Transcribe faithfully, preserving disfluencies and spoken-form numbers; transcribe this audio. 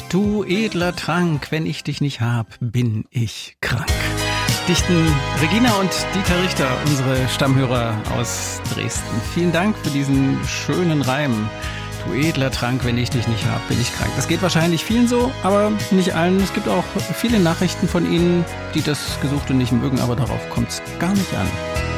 Du edler Trank, wenn ich dich nicht hab, bin ich krank. Dichten Regina und Dieter Richter, unsere Stammhörer aus Dresden. Vielen Dank für diesen schönen Reim. Du edler Trank, wenn ich dich nicht hab, bin ich krank. Das geht wahrscheinlich vielen so, aber nicht allen. Es gibt auch viele Nachrichten von Ihnen, die das Gesuchte nicht mögen, aber darauf kommt's gar nicht an.